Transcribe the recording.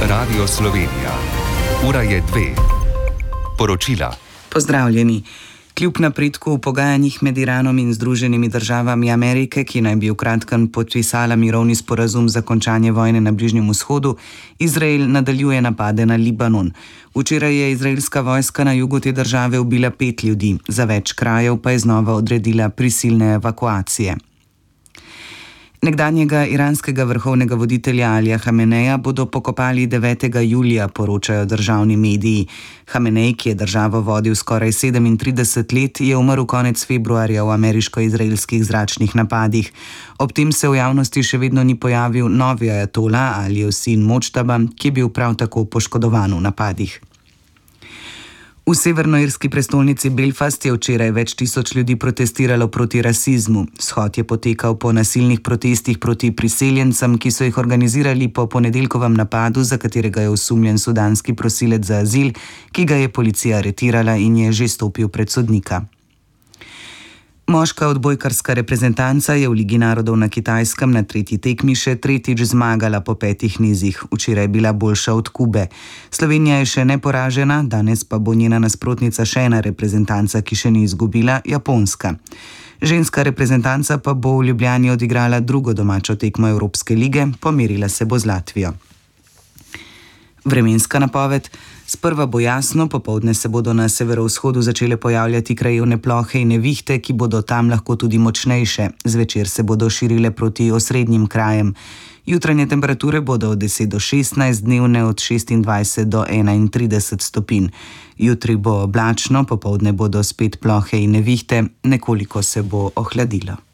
Radio Slovenija. Ura je 2. Poročila. Pozdravljeni. Kljub napredku v pogajanjih med Iranom in Združenimi državami Amerike, ki naj bi v kratkem podpisala mirovni sporazum za končanje vojne na Bližnjem vzhodu, Izrael nadaljuje napade na Libanon. Včeraj je izraelska vojska na jugu te države ubila 5 ljudi, za več krajev pa je znova odredila prisilne evakuacije. Nekdanjega iranskega vrhovnega voditelja Alija Hameneja bodo pokopali 9. julija, poročajo državni mediji. Hamenej, ki je državo vodil skoraj 37 let, je umrl konec februarja v ameriško-izraelskih zračnih napadih. Ob tem se v javnosti še vedno ni pojavil novi ajatola Alijev sin Močtaba, ki je bil prav tako poškodovan v napadih. V severnoirski prestolnici Belfast je včeraj več tisoč ljudi protestiralo proti rasizmu. Shod je potekal po nasilnih protestih proti priseljencem, ki so jih organizirali po ponedeljkovem napadu, za katerega je osumljen sudanski prosilec za azil, ki ga je policija aretirala in je že stopil pred sodnika. Moška odbojkarska reprezentanca je v Ligi narodov na Kitajskem na tretji tekmi še tretjič zmagala po 5 nizih. Včeraj je bila boljša od Kube. Slovenija je še neporažena, danes pa bo njena nasprotnica še ena reprezentanca, ki še ni izgubila, Japonska. Ženska reprezentanca pa bo v Ljubljani odigrala drugo domačo tekmo Evropske lige, pomerila se bo z Latvijo. Vremenska napoved. Sprva bo jasno, popoldne se bodo na severovzhodu začele pojavljati krajevne plohe in nevihte, ki bodo tam lahko tudi močnejše. Zvečer se bodo širile proti osrednjim krajem. Jutranje temperature bodo od 10 do 16, dnevne od 26 do 31 stopinj. Jutri bo oblačno, popoldne bodo spet plohe in nevihte, nekoliko se bo ohladilo.